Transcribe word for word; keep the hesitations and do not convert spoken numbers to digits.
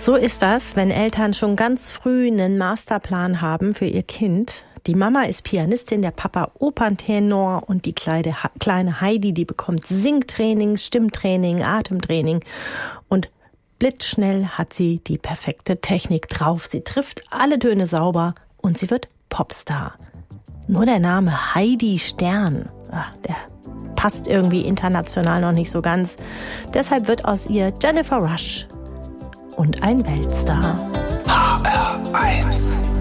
So ist das, wenn Eltern schon ganz früh einen Masterplan haben für ihr Kind. Die Mama ist Pianistin, der Papa Operntenor und die kleine, kleine Heidi, die bekommt Singtraining, Stimmtraining, Atemtraining und blitzschnell hat sie die perfekte Technik drauf. Sie trifft alle Töne sauber und sie wird Popstar. Nur der Name Heidi Stern, der passt irgendwie international noch nicht so ganz. Deshalb wird aus ihr Jennifer Rush und ein Weltstar. H R eins